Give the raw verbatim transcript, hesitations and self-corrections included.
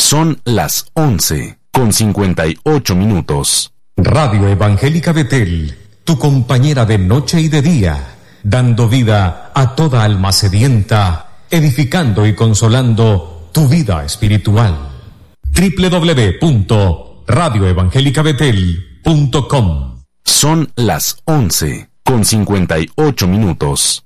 Son las once con cincuenta y ocho minutos. Radio Evangélica Betel, tu compañera de noche y de día, dando vida a toda alma sedienta, edificando y consolando tu vida espiritual. doble u doble u doble u punto radio evangélica betel punto com. Son las once con cincuenta y ocho minutos.